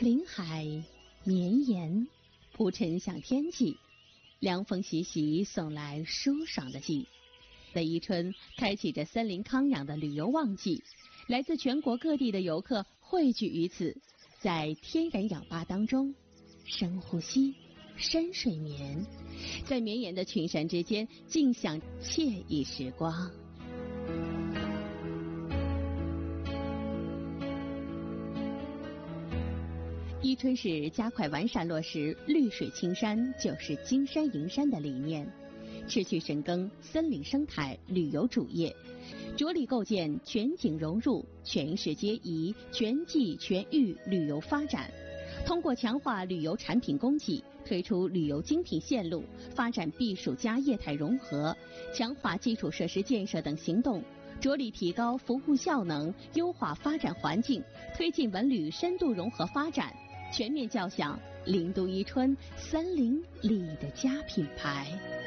林海绵延，铺陈像天际，凉风习习，送来舒爽的季。在宜春开启着森林康养的旅游旺季，来自全国各地的游客汇聚于此，在天然氧吧当中深呼吸，深睡眠，在绵延的群山之间尽享惬意时光。宜春市加快完善落实绿水青山就是金山银山的理念，持续深耕森林生态旅游主业，着力构建全景融入、全市皆宜、全季全域旅游发展。通过强化旅游产品供给，推出旅游精品线路，发展避暑加业态融合，强化基础设施建设等行动，着力提高服务效能，优化发展环境，推进文旅深度融合发展，全面叫响林都宜春森林里的家品牌。